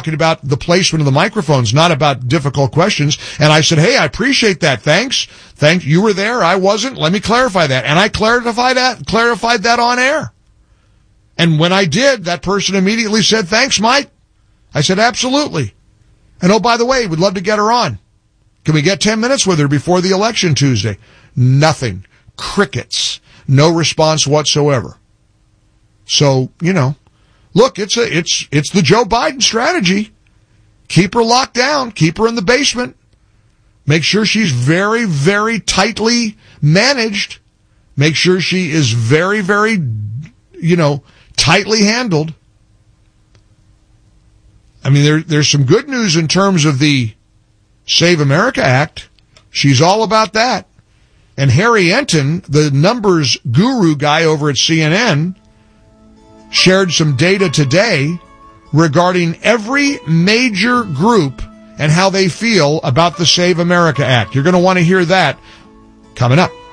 talking about the placement of the microphones, not about difficult questions. And I said, hey, I appreciate that. Thanks. You were there. I wasn't. Let me clarify that. And I clarified that on air. And when I did, that person immediately said, thanks, Mike. I said, absolutely. And oh, by the way, we'd love to get her on. Can we get 10 minutes with her before the election Tuesday? Nothing. Crickets. No response whatsoever. So, look, it's the Joe Biden strategy. Keep her locked down. Keep her in the basement. Make sure she's very, very tightly managed. Make sure she is very, very, tightly handled. I mean, there's some good news in terms of the Save America Act. She's all about that. And Harry Enton, the numbers guru guy over at CNN, shared some data today regarding every major group and how they feel about the Save America Act. You're going to want to hear that coming up.